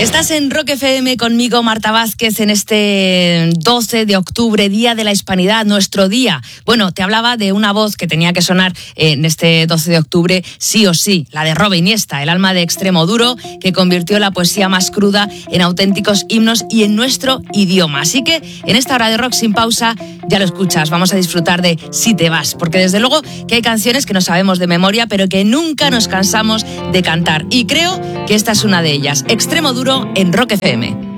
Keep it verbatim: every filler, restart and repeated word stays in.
Estás en Rock F M conmigo, Marta Vázquez, en este doce de octubre, Día de la Hispanidad, nuestro día. Bueno, te hablaba de una voz que tenía que sonar en este doce de octubre, sí o sí, la de Robe Iniesta, el alma de Extremoduro, que convirtió la poesía más cruda en auténticos himnos y en nuestro idioma. Así que en esta hora de rock sin pausa, ya lo escuchas, vamos a disfrutar de Si te vas, porque desde luego que hay canciones que no sabemos de memoria, pero que nunca nos cansamos de cantar. Y creo que esta es una de ellas, Extremoduro en Rock F M.